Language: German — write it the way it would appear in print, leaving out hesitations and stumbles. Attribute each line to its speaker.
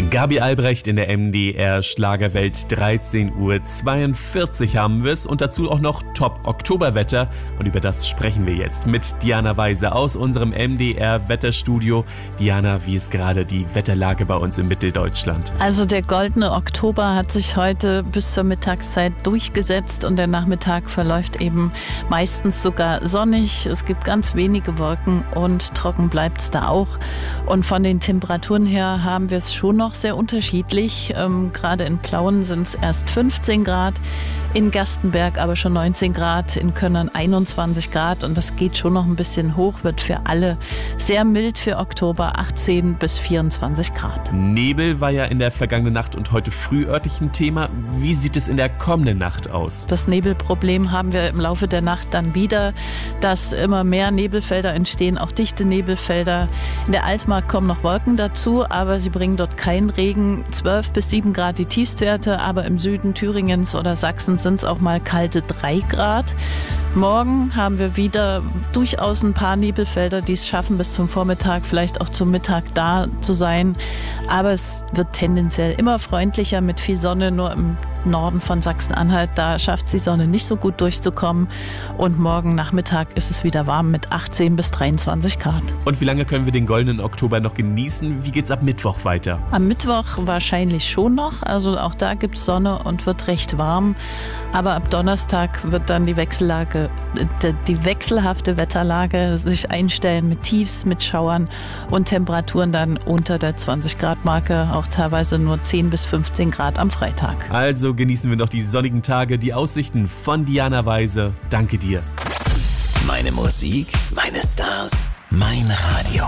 Speaker 1: Gabi Albrecht in der MDR Schlagerwelt, 13:42 Uhr haben wir es und dazu auch noch Top-Oktoberwetter und über das sprechen wir jetzt mit Diana Weise aus unserem MDR Wetterstudio. Diana, wie ist gerade die Wetterlage bei uns in Mitteldeutschland?
Speaker 2: Also der goldene Oktober hat sich heute bis zur Mittagszeit durchgesetzt und der Nachmittag verläuft eben meistens sogar sonnig. Es gibt ganz wenige Wolken und trocken bleibt es da auch. Und von den Temperaturen her haben wir es schon noch sehr unterschiedlich. Gerade in Plauen sind es erst 15 Grad, in Gerstenberg aber schon 19 Grad, in Könnern 21 Grad und das geht schon noch ein bisschen hoch, wird für alle sehr mild für Oktober, 18 bis 24 Grad.
Speaker 1: Nebel war ja in der vergangenen Nacht und heute früh örtlich ein Thema. Wie sieht es in der kommenden Nacht aus?
Speaker 2: Das Nebelproblem haben wir im Laufe der Nacht dann wieder, dass immer mehr Nebelfelder entstehen, auch dichte Nebelfelder. In der Altmark kommen noch Wolken dazu, aber sie bringen dort kein Regen, 12 bis 7 Grad die Tiefstwerte, aber im Süden Thüringens oder Sachsens sind es auch mal kalte 3 Grad. Morgen haben wir wieder durchaus ein paar Nebelfelder, die es schaffen, bis zum Vormittag, vielleicht auch zum Mittag da zu sein. Aber es wird tendenziell immer freundlicher mit viel Sonne, nur im Norden von Sachsen-Anhalt, da schafft es die Sonne nicht so gut durchzukommen. Und morgen Nachmittag ist es wieder warm mit 18 bis 23 Grad.
Speaker 1: Und wie lange können wir den goldenen Oktober noch genießen? Wie geht's ab Mittwoch weiter?
Speaker 2: Am Mittwoch wahrscheinlich schon noch. Also auch da gibt es Sonne und wird recht warm. Aber ab Donnerstag wird dann die wechselhafte Wetterlage sich einstellen mit Tiefs, mit Schauern und Temperaturen dann unter der 20-Grad-Marke, auch teilweise nur 10 bis 15 Grad am Freitag.
Speaker 1: Also genießen wir noch die sonnigen Tage, die Aussichten von Diana Weise. Danke dir.
Speaker 3: Meine Musik, meine Stars, mein Radio.